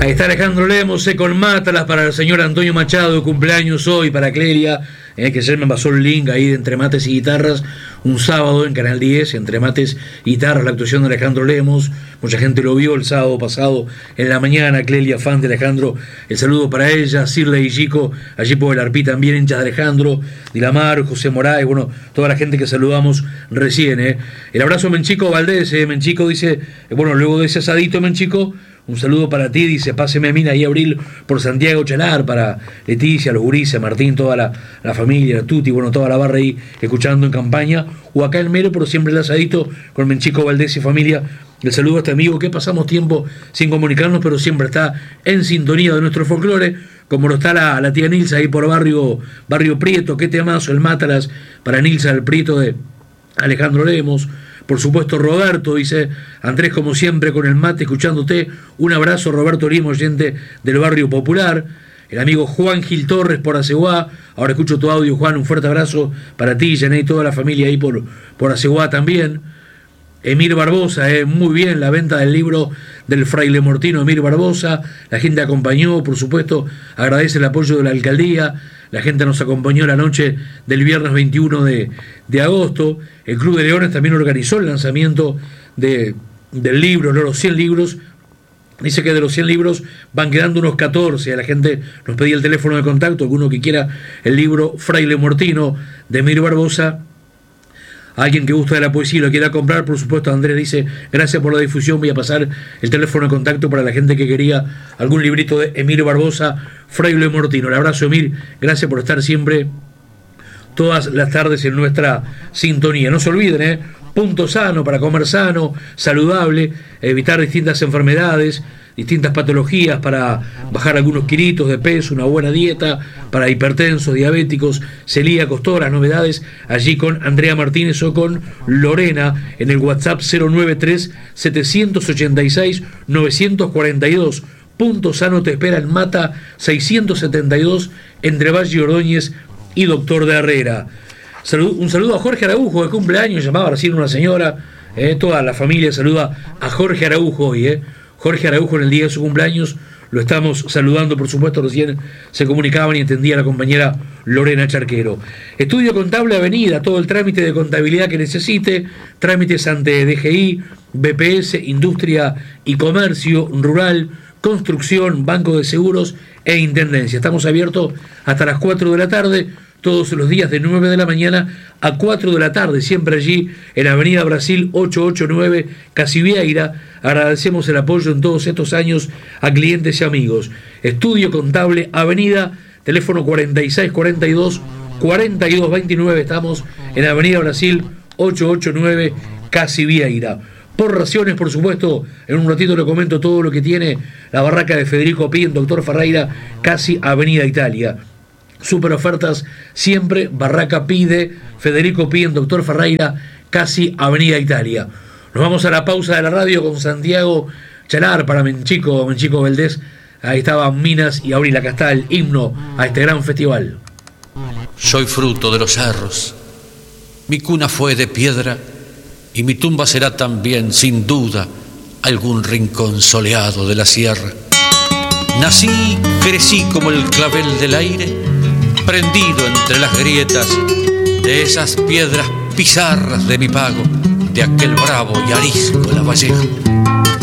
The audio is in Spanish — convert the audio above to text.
Ahí está Alejandro Lemos, con Mátalas para el señor Antonio Machado, cumpleaños hoy, para Clelia, que ayer me pasó el link ahí de Entre Mates y Guitarras, un sábado en Canal 10, Entre Mates y Guitarras, la actuación de Alejandro Lemos. Mucha gente lo vio el sábado pasado en la mañana. Clelia, fan de Alejandro, el saludo para ella. Cirle y Chico, allí por el Arpí también, hinchas de Alejandro, Dilamar, José Moraes, bueno, toda la gente que saludamos recién. El abrazo Menchico Valdés, Menchico dice, bueno, luego de ese asadito, Menchico, un saludo para ti, dice, páseme a Mina y Abril por Santiago Chalar, para Leticia, los gurises, Martín, toda la familia, Tuti, bueno, toda la barra ahí escuchando en campaña, o acá en Mero, pero siempre el asadito con Menchico Valdés y familia. El saludo a este amigo que pasamos tiempo sin comunicarnos, pero siempre está en sintonía de nuestro folclore, como lo está la tía Nilsa ahí por barrio Prieto. Qué temazo el Mátalas para Nilsa, el Prieto de Alejandro Lemos. Por supuesto, Roberto, dice Andrés, como siempre, con el mate, escuchándote. Un abrazo, Roberto Limo, oyente del Barrio Popular. El amigo Juan Gil Torres por Aceguá. Ahora escucho tu audio, Juan. Un fuerte abrazo para ti, Jané, y toda la familia ahí por Aceguá también. Emir Barbosa, muy bien, la venta del libro del fraile mortino Emir Barbosa. La gente acompañó, por supuesto, agradece el apoyo de la alcaldía. La gente nos acompañó la noche del viernes 21 de agosto. El Club de Leones también organizó el lanzamiento del libro, ¿no? Los 100 libros. Dice que de los 100 libros van quedando unos 14. La gente nos pedía el teléfono de contacto, alguno que quiera el libro Fraile Mortino de Emir Barbosa. Alguien que gusta de la poesía y lo quiera comprar, por supuesto, Andrés dice, gracias por la difusión, voy a pasar el teléfono de contacto para la gente que quería algún librito de Emir Barbosa, Fraile Mortino. El abrazo, Emir, gracias por estar siempre todas las tardes en nuestra sintonía. No se olviden, punto sano para comer sano, saludable, evitar distintas enfermedades, distintas patologías, para bajar algunos kilitos de peso, una buena dieta para hipertensos, diabéticos, celíacos, todas las novedades allí con Andrea Martínez o con Lorena en el WhatsApp 093-786-942. Punto Sano te espera en Mata 672 entre Valle y Ordóñez y Doctor de Herrera. Un saludo a Jorge Araujo, de cumpleaños, llamaba recién una señora, toda la familia saluda a Jorge Araujo hoy, Jorge Araujo en el día de su cumpleaños, lo estamos saludando, por supuesto, recién se comunicaban y entendía la compañera Lorena Charquero. Estudio Contable Avenida, todo el trámite de contabilidad que necesite, trámites ante DGI, BPS, Industria y Comercio Rural, Construcción, Banco de Seguros e Intendencia. Estamos abiertos hasta las 4 de la tarde, todos los días de 9 de la mañana a 4 de la tarde, siempre allí en Avenida Brasil 889, Casivieira. Agradecemos el apoyo en todos estos años a clientes y amigos. Estudio Contable Avenida, teléfono 4642-4229, estamos en Avenida Brasil 889, Casivieira. Por raciones, por supuesto, en un ratito le comento todo lo que tiene la barraca de Federico Pi en Doctor Ferreira, casi Avenida Italia. Super ofertas siempre, Barraca Pide, Federico Pi en Doctor Ferreira, casi Avenida Italia. Nos vamos a la pausa de la radio con Santiago Chalar para Menchico Valdés. Ahí estaban Minas y Abril, acá está el himno a este gran festival. Soy fruto de los cerros, mi cuna fue de piedra y mi tumba será también, sin duda, algún rincón soleado de la sierra. Nací, crecí como el clavel del aire, prendido entre las grietas de esas piedras pizarras de mi pago, de aquel bravo y arisco La Valleja.